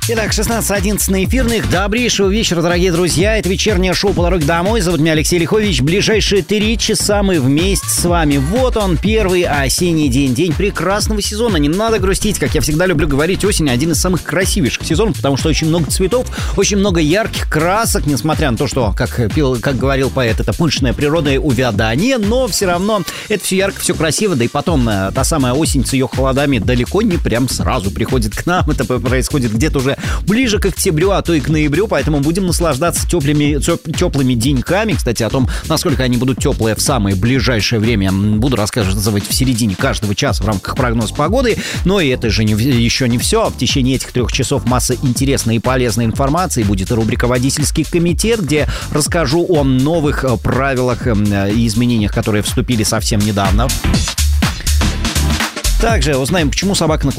Итак, 16:11 на эфирных. Добрейшего вечера, дорогие друзья. Это вечернее шоу «По дороге домой». Зовут меня Алексей Лихович. Ближайшие 3 часа мы вместе с вами. Вот он, первый осенний день. День прекрасного сезона. Не надо грустить. Как я всегда люблю говорить, осень один из самых красивейших сезонов, потому что очень много цветов, очень много ярких красок, несмотря на то, что, как говорил поэт, это пышное природное увядание, но все равно это все ярко, все красиво. Да и потом та самая осень с ее холодами далеко не прям сразу приходит к нам. Это происходит где-то уже ближе к октябрю, а то и к ноябрю, поэтому будем наслаждаться теплыми деньками. Кстати, о том, насколько они будут теплые в самое ближайшее время, буду рассказывать в середине каждого часа в рамках прогноза погоды. Но и это же еще не все. В течение этих 3 часов масса интересной и полезной информации. Будет и рубрика «Водительский комитет», где расскажу о новых правилах и изменениях, которые вступили совсем недавно. Также узнаем, почему собака